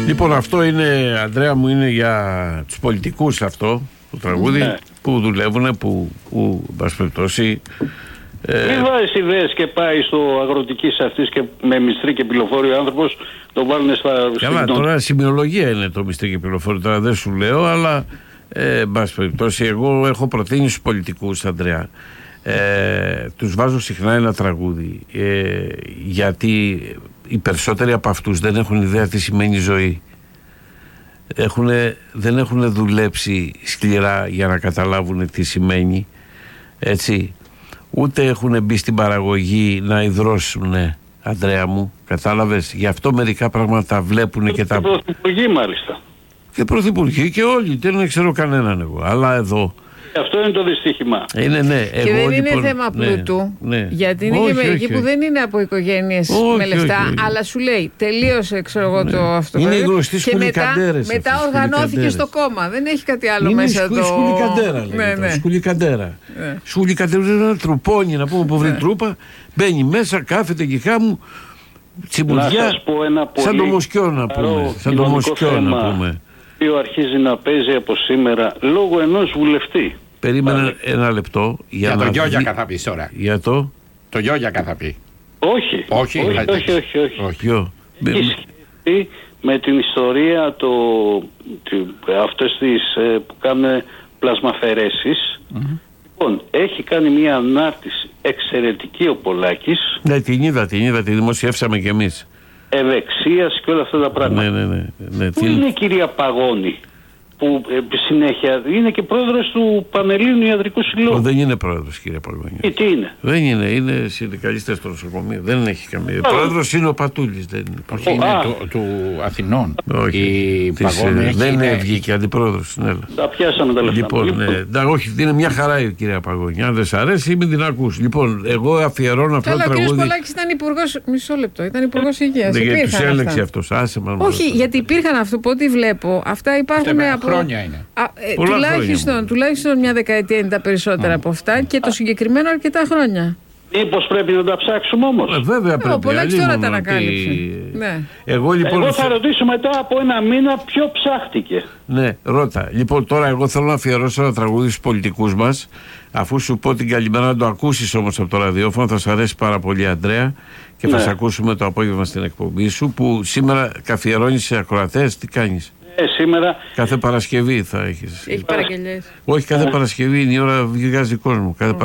Λοιπόν, αυτό είναι, Ανδρέα μου, είναι για τους πολιτικούς αυτό το τραγούδι, που δουλεύουν, που εν πάση περιπτώσει. Μην βάζει ιδέες και πάει στο αγροτικής αυτής και με μυστρή και πυλοφόριο άνθρωπος το βάλουν στα. Καλά, τώρα σημειολογία είναι το μυστρή και πυλοφόριο, τώρα δεν σου λέω, αλλά εν πάση περιπτώσει, εγώ έχω προτείνει στους πολιτικούς, Ανδρέα, τους βάζω συχνά ένα τραγούδι, γιατί οι περισσότεροι από αυτούς δεν έχουν ιδέα τι σημαίνει ζωή. Δεν έχουν δουλέψει σκληρά για να καταλάβουν τι σημαίνει, έτσι. Ούτε έχουν μπει στην παραγωγή να ιδρώσουν, Ανδρέα μου, κατάλαβες. Γι' αυτό μερικά πράγματα βλέπουν και τα. Πρωθυπουργοί μάλιστα. Και πρωθυπουργοί και όλοι, δεν ξέρω κανέναν εγώ. Αλλά εδώ. Αυτό είναι το δυστύχημα. Είναι, ναι. Και δεν είναι θέμα πλούτου. Ναι. Γιατί είναι και μερικοί που δεν είναι από οικογένειες με λεφτά, αλλά σου λέει τελείωσε, ξέρω εγώ, το αυτό. Είναι γνωστοί σκουλικαντέρες. Μετά οργανώθηκε στο κόμμα. Δεν έχει κάτι άλλο μέσα το. Σκουλικαντέρα. Σκουλικαντέρα είναι ένα τρουπόνι, να πούμε, που βρει τρούπα. Μπαίνει μέσα, κάθεται και χάμου. Τσιμπουδιά. Σαν το Μοσκιό να πούμε. Σαν το Μοσκιό να πούμε. Το οποίο αρχίζει να παίζει από σήμερα λόγω ενός βουλευτή. Περίμενε ένα λεπτό. Για το Γιώγιακα θα πεις τώρα. Για το Γιώγιακα θα πει. Όχι. Όχι. Ποιο? Έχει σχέση με την ιστορία αυτές τις που κάνουν πλασμαφαιρέσεις. Λοιπόν, έχει κάνει μια ανάρτηση εξαιρετική ο Πολάκης. Ναι, την είδα, τη δημοσιεύσαμε κι εμείς. Ευεξίας και όλα αυτά τα πράγματα. Ναι. Πού είναι η κυρία Παγώνη, που συνέχεια είναι και πρόεδρος του Πανελλήνιου Ιατρικού Συλλόγου? Δεν είναι πρόεδρος, κυρία Παγώνη. Τι είναι? Δεν είναι συνδικαλιστές στο νοσοκομείο. Δεν έχει καμία. Πρόεδρος είναι ο Πατούλης. Δεν είναι. Όχι, είναι του Αθηνών. Όχι. Δεν βγήκε αντιπρόεδρος στην Ελλάδα. Τα πιάσαμε τα λεφτά. Λοιπόν, όχι, είναι μια χαρά η κυρία Παγώνη. Αν δεν σ' αρέσει, μην την ακούς. Λοιπόν, εγώ αφιερώνω αυτό το τραγούδι. Ο κ. Πολάκης ήταν υπουργός. Μισό λεπτό, ήταν υπουργός υγείας. Γιατί τους έλεγξε αυτός. Όχι, γιατί υπήρχαν αυτό που ό,τι βλέπω. Αυτά υπάρχουν από. Χρόνια είναι. Τουλάχιστον μια δεκαετία είναι τα περισσότερα από αυτά και το συγκεκριμένο αρκετά χρόνια. Μήπως πρέπει να τα ψάξουμε όμως? Βέβαια πρέπει. Ο Πολάκης τώρα τα ανακάλυψε. Ναι. Εγώ θα ρωτήσω μετά από ένα μήνα ποιο ψάχτηκε. Ναι, ρώτα. Λοιπόν, τώρα εγώ θέλω να αφιερώσω ένα τραγούδι στους πολιτικούς μας. Αφού σου πω την καλημέρα, να το ακούσεις όμως από το ραδιόφωνο, θα σου αρέσει πάρα πολύ, Ανδρέα, και θα σε ακούσουμε το απόγευμα στην εκπομπή σου, που σήμερα καθιερώνεις σε ακροατές. Τι κάνεις? Σήμερα. Κάθε Παρασκευή θα έχεις. Έχει παραγγελίες. Όχι, κάθε Παρασκευή είναι η ώρα βγάζει κόσμο.